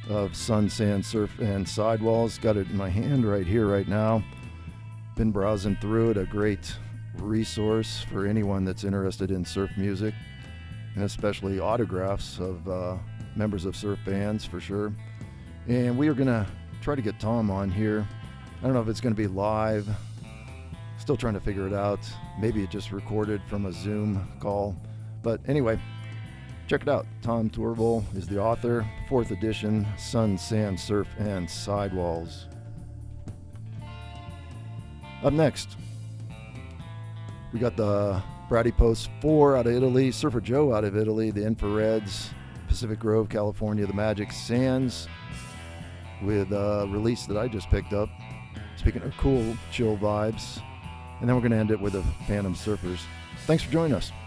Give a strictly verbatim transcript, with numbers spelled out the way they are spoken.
of Sun, Sand, Surf, and Sidewalls. Got it in my hand right here, right now. Been browsing through it. A great resource for anyone that's interested in surf music, and especially autographs of uh, members of surf bands, for sure. And we are going to try to get Tom on here. I don't know if it's going to be live. Still trying to figure it out. Maybe it just recorded from a Zoom call. But anyway, check it out. Tom Torval is the author. Fourth edition, Sun, Sand, Surf, and Sidewalls. Up next, we got the Brady Post four out of Italy, Surfer Joe out of Italy, the Infrareds, Pacific Grove, California, the Magic Sands, with a release that I just picked up. Speaking of cool, chill vibes. And then we're going to end it with the Phantom Surfers. Thanks for joining us.